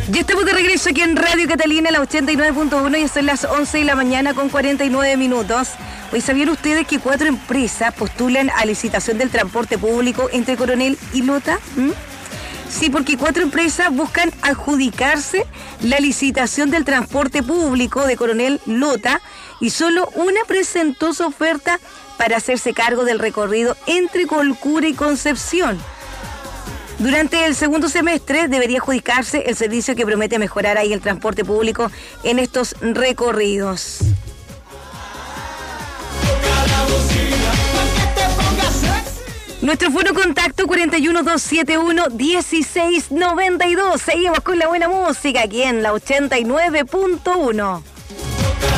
Ya estamos de regreso aquí en Radio Catalina, la 89.1, y son las 11 de la mañana con 49 minutos. Hoy, ¿sabían ustedes que 4 empresas postulan a licitación del transporte público entre Coronel y Lota? Sí, porque 4 empresas buscan adjudicarse la licitación del transporte público de Coronel Lota y solo una presentó su oferta para hacerse cargo del recorrido entre Colcura y Concepción. Durante el segundo semestre debería adjudicarse el servicio que promete mejorar ahí el transporte público en estos recorridos. Nuestro foro contacto 41271-1692. Seguimos con la buena música aquí en la 89.1.